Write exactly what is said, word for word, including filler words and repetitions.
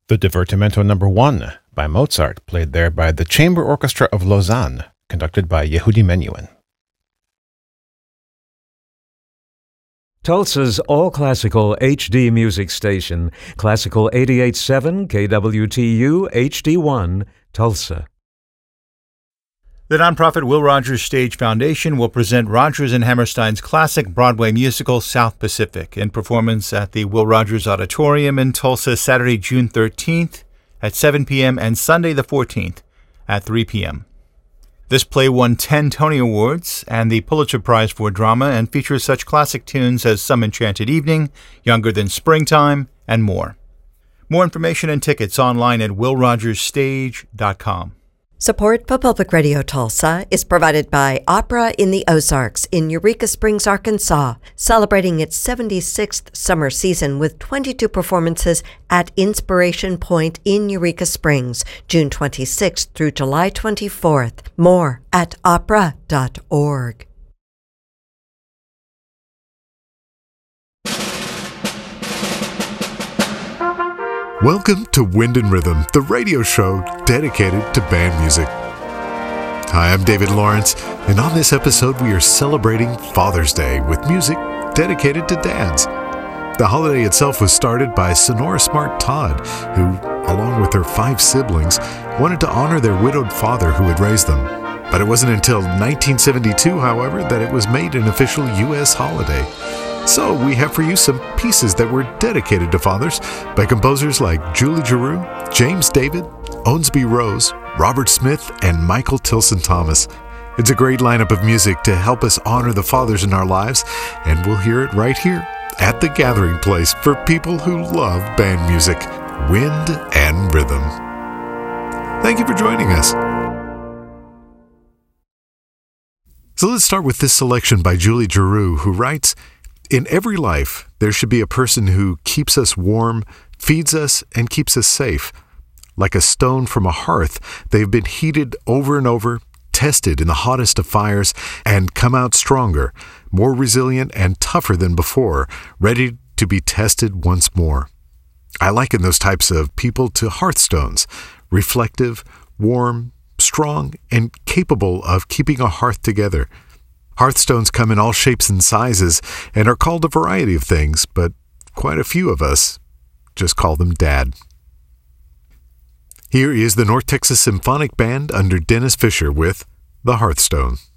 The Divertimento Number One by Mozart, played there by the Chamber Orchestra of Lausanne, conducted by Yehudi Menuhin. Tulsa's all-classical H D music station, Classical eighty-eight point seven K W T U H D one, Tulsa. The nonprofit Will Rogers Stage Foundation will present Rodgers and Hammerstein's classic Broadway musical South Pacific in performance at the Will Rogers Auditorium in Tulsa Saturday, June thirteenth at seven p.m. and Sunday the fourteenth at three p.m. This play won ten Tony Awards and the Pulitzer Prize for Drama and features such classic tunes as Some Enchanted Evening, Younger Than Springtime, and more. More information and tickets online at will rogers stage dot com. Support for Public Radio Tulsa is provided by Opera in the Ozarks in Eureka Springs, Arkansas, celebrating its seventy-sixth summer season with twenty-two performances at Inspiration Point in Eureka Springs, June twenty-sixth through July twenty-fourth. More at opera dot org. Welcome to Wind and Rhythm, the radio show dedicated to band music. Hi, I'm David Lawrence, and on this episode we are celebrating Father's Day with music dedicated to dads. The holiday itself was started by Sonora Smart Todd, who, along with her five siblings, wanted to honor their widowed father who had raised them. But it wasn't until nineteen seventy-two, however, that it was made an official U S holiday. So we have for you some pieces that were dedicated to fathers by composers like Julie Giroux, James David, Owensby Rose, Robert Smith, and Michael Tilson Thomas. It's a great lineup of music to help us honor the fathers in our lives, and we'll hear it right here at the gathering place for people who love band music, Wind and Rhythm. Thank you for joining us. So let's start with this selection by Julie Giroux, who writes, "In every life, there should be a person who keeps us warm, feeds us, and keeps us safe. Like a stone from a hearth, they've been heated over and over, tested in the hottest of fires, and come out stronger, more resilient and tougher than before, ready to be tested once more. I liken those types of people to hearthstones, reflective, warm, strong, and capable of keeping a hearth together. Hearthstones come in all shapes and sizes and are called a variety of things, but quite a few of us just call them Dad." Here is the North Texas Symphonic Band under Dennis Fisher with The Hearthstone.